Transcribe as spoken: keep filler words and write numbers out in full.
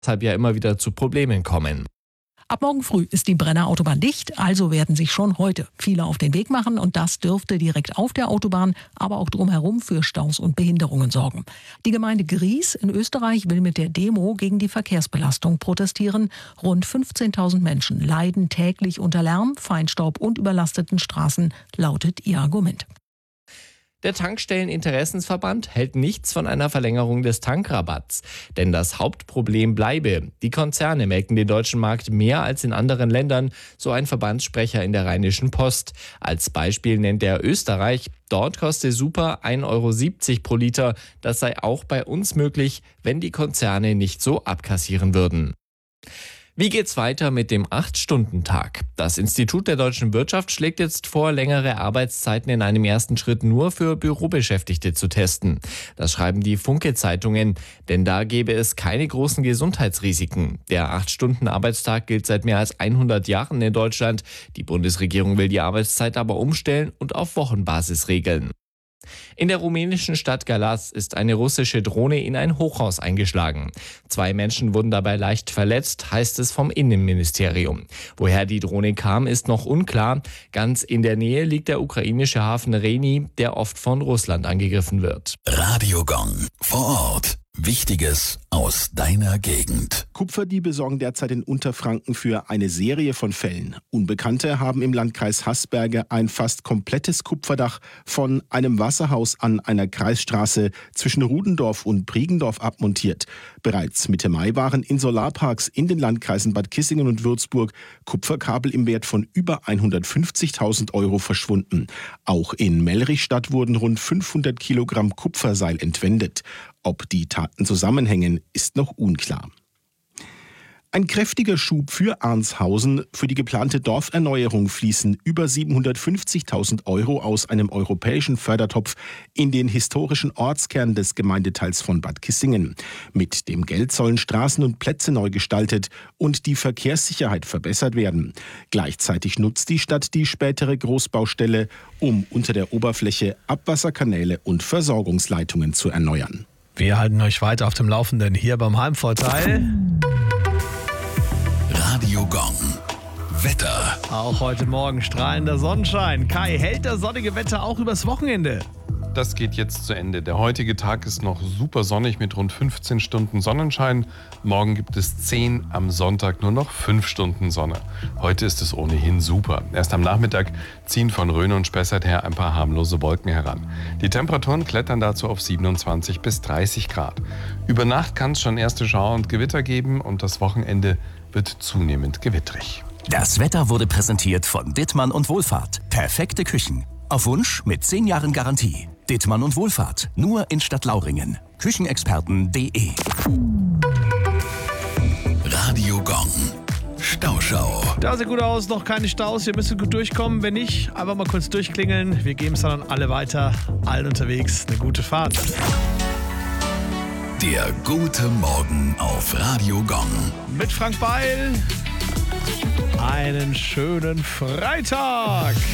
deshalb ja immer wieder zu Problemen kommen. Ab morgen früh ist die Brenner Autobahn dicht, also werden sich schon heute viele auf den Weg machen und das dürfte direkt auf der Autobahn, aber auch drumherum für Staus und Behinderungen sorgen. Die Gemeinde Gries in Österreich will mit der Demo gegen die Verkehrsbelastung protestieren. Rund fünfzehntausend Menschen leiden täglich unter Lärm, Feinstaub und überlasteten Straßen, lautet ihr Argument. Der Tankstelleninteressensverband hält nichts von einer Verlängerung des Tankrabatts. Denn das Hauptproblem bleibe. Die Konzerne melken den deutschen Markt mehr als in anderen Ländern, so ein Verbandssprecher in der Rheinischen Post. Als Beispiel nennt er Österreich. Dort koste Super ein Euro siebzig pro Liter. Das sei auch bei uns möglich, wenn die Konzerne nicht so abkassieren würden. Wie geht's weiter mit dem acht-Stunden-Tag? Das Institut der deutschen Wirtschaft schlägt jetzt vor, längere Arbeitszeiten in einem ersten Schritt nur für Bürobeschäftigte zu testen. Das schreiben die Funke-Zeitungen, denn da gäbe es keine großen Gesundheitsrisiken. Der acht-Stunden-Arbeitstag gilt seit mehr als hundert Jahren in Deutschland. Die Bundesregierung will die Arbeitszeit aber umstellen und auf Wochenbasis regeln. In der rumänischen Stadt Galați ist eine russische Drohne in ein Hochhaus eingeschlagen. Zwei Menschen wurden dabei leicht verletzt, heißt es vom Innenministerium. Woher die Drohne kam, ist noch unklar. Ganz in der Nähe liegt der ukrainische Hafen Reni, der oft von Russland angegriffen wird. Radio Gong vor Ort. Wichtiges aus deiner Gegend. Kupferdiebe sorgen derzeit in Unterfranken für eine Serie von Fällen. Unbekannte haben im Landkreis Haßberge ein fast komplettes Kupferdach von einem Wasserhaus an einer Kreisstraße zwischen Rudendorf und Briegendorf abmontiert. Bereits Mitte Mai waren in Solarparks in den Landkreisen Bad Kissingen und Würzburg Kupferkabel im Wert von über hundertfünfzigtausend Euro verschwunden. Auch in Mellrichstadt wurden rund fünfhundert Kilogramm Kupferseil entwendet. Ob die Taten zusammenhängen, ist noch unklar. Ein kräftiger Schub für Arnshausen. Für die geplante Dorferneuerung fließen über siebenhundertfünfzigtausend Euro aus einem europäischen Fördertopf in den historischen Ortskern des Gemeindeteils von Bad Kissingen. Mit dem Geld sollen Straßen und Plätze neu gestaltet und die Verkehrssicherheit verbessert werden. Gleichzeitig nutzt die Stadt die spätere Großbaustelle, um unter der Oberfläche Abwasserkanäle und Versorgungsleitungen zu erneuern. Wir halten euch weiter auf dem Laufenden hier beim Heimvorteil. Radio Gong. Wetter. Auch heute Morgen strahlender Sonnenschein. Kai, hält das sonnige Wetter auch übers Wochenende? Das geht jetzt zu Ende. Der heutige Tag ist noch super sonnig mit rund fünfzehn Stunden Sonnenschein. Morgen gibt es zehn, am Sonntag nur noch fünf Stunden Sonne. Heute ist es ohnehin super. Erst am Nachmittag ziehen von Rhön und Spessart her ein paar harmlose Wolken heran. Die Temperaturen klettern dazu auf siebenundzwanzig bis dreißig Grad. Über Nacht kann es schon erste Schauer und Gewitter geben und das Wochenende wird zunehmend gewittrig. Das Wetter wurde präsentiert von Dittmann und Wohlfahrt. Perfekte Küchen. Auf Wunsch mit zehn Jahren Garantie. Dittmann und Wohlfahrt. Nur in Stadtlauringen. Küchenexperten punkt de. Radio Gong. Stauschau. Da sieht gut aus, noch keine Staus. Ihr müsst gut durchkommen. Wenn nicht, einfach mal kurz durchklingeln. Wir geben es dann an alle weiter. Allen unterwegs eine gute Fahrt. Der gute Morgen auf Radio Gong. Mit Frank Beil. Einen schönen Freitag.